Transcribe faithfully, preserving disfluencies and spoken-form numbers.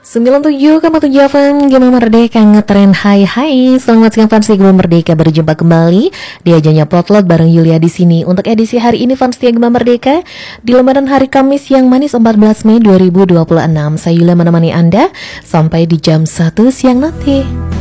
sembilan puluh tujuh koma tujuh F M Gema Merdeka ngetren. Hai hai, selamat siang fans Gema Merdeka, berjumpa kembali di ajanya Potlot bareng Yulia di sini untuk edisi hari ini fans Gema Merdeka di lembaran hari Kamis yang manis empat belas Mei dua ribu dua puluh enam. Saya Yulia menemani Anda sampai di jam satu siang nanti.